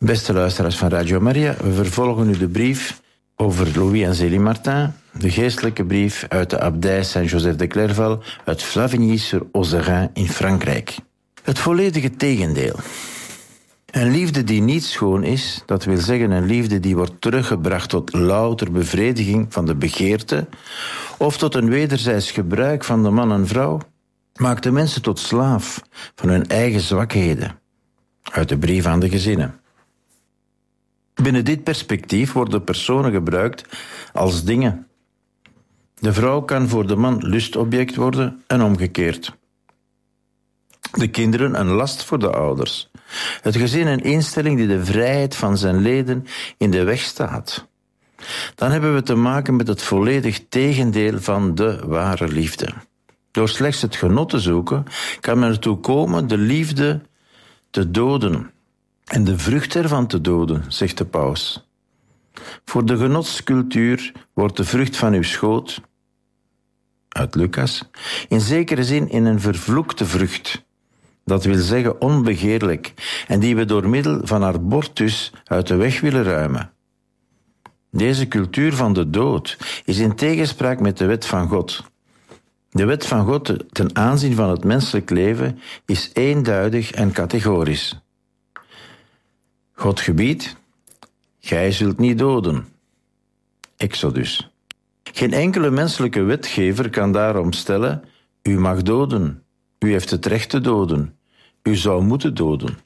Beste luisteraars van Radio Maria, we vervolgen nu de brief over Louis en Zélie Martin, de geestelijke brief uit de abdij Saint-Joseph de Clerval uit Flavigny-sur-Ozerain in Frankrijk. Het volledige tegendeel. Een liefde die niet schoon is, dat wil zeggen een liefde die wordt teruggebracht tot louter bevrediging van de begeerte of tot een wederzijds gebruik van de man en vrouw, maakt de mensen tot slaaf van hun eigen zwakheden. Uit de brief aan de gezinnen. Binnen dit perspectief worden personen gebruikt als dingen. De vrouw kan voor de man lustobject worden en omgekeerd. De kinderen een last voor de ouders. Het gezin een instelling die de vrijheid van zijn leden in de weg staat. Dan hebben we te maken met het volledig tegendeel van de ware liefde. Door slechts het genot te zoeken, kan men ertoe komen de liefde te doden en de vrucht ervan te doden, zegt de paus. Voor de genotscultuur wordt de vrucht van uw schoot, uit Lucas, in zekere zin in een vervloekte vrucht. Dat wil zeggen onbegeerlijk, en die we door middel van abortus uit de weg willen ruimen. Deze cultuur van de dood is in tegenspraak met de wet van God. De wet van God ten aanzien van het menselijk leven is eenduidig en categorisch. God gebiedt, gij zult niet doden. Exodus. Geen enkele menselijke wetgever kan daarom stellen, u mag doden, u heeft het recht te doden, u zou moeten doden.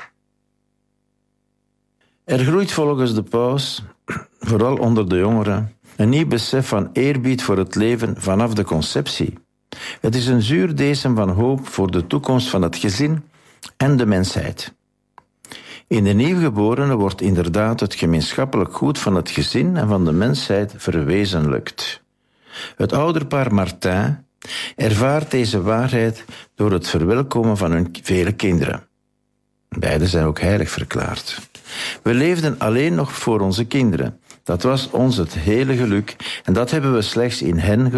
Er groeit volgens de paus, vooral onder de jongeren, een nieuw besef van eerbied voor het leven vanaf de conceptie. Het is een zuurdesem van hoop voor de toekomst van het gezin en de mensheid. In de nieuwgeborene wordt inderdaad het gemeenschappelijk goed van het gezin en van de mensheid verwezenlijkt. Het ouderpaar Martin ervaart deze waarheid door het verwelkomen van hun vele kinderen. Beiden zijn ook heilig verklaard. We leefden alleen nog voor onze kinderen. Dat was ons het hele geluk en dat hebben we slechts in hen